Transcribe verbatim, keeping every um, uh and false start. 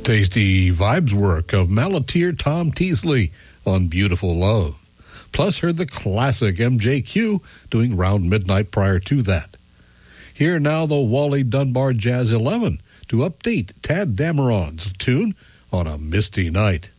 tasty vibes work of Malateer Tom Teasley on Beautiful Love. Plus heard the classic M J Q doing Round Midnight prior to that. Here now the Wally Dunbar Jazz eleven to update Tad Dameron's tune on a misty night.